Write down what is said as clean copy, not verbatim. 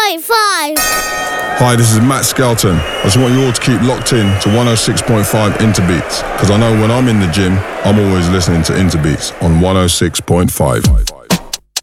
106.5. Hi, this is Matt Skelton. I just want you all to keep locked in to 106.5 Interbeats, because I know when I'm in the gym, I'm always listening to Interbeats on 106.5.